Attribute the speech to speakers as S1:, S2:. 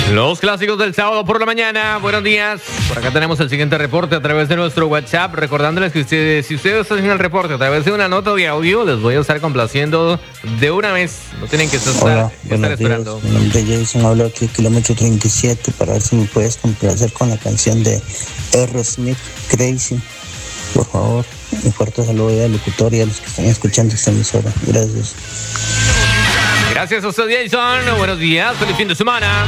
S1: Los clásicos del sábado por la mañana. Buenos días. Por acá tenemos el siguiente reporte a través de nuestro WhatsApp. Recordándoles que si ustedes hacen el reporte a través de una nota de audio, les voy a estar complaciendo de una vez. No tienen que estar esperando.
S2: Mi nombre es Jason, hablo aquí de kilómetro 37 para ver si me puedes complacer con la canción de Aerosmith, Crazy. Por favor, un fuerte saludo al locutor y a los que están escuchando esta emisora. Gracias.
S1: Gracias a usted, Jason. Buenos días. Feliz fin de semana.